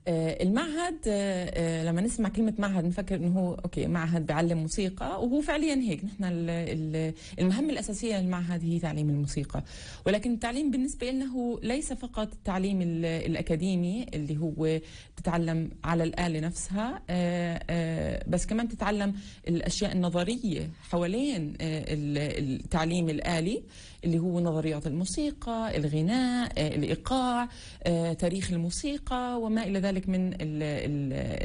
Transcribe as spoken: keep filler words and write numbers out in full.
المعهد لما نسمع كلمة معهد نفكر انه هو اوكي معهد بيعلم موسيقى، وهو فعليا هيك. نحن المهمة الأساسية للمعهد هي تعليم الموسيقى، ولكن التعليم بالنسبة لنا هو ليس فقط التعليم الأكاديمي اللي هو تتعلم على الآلة نفسها، بس كمان تتعلم الأشياء النظرية حوالين التعليم الآلي اللي هو نظريات الموسيقى، الغناء، الإيقاع، تاريخ الموسيقى وما إلى ذلك من ال ال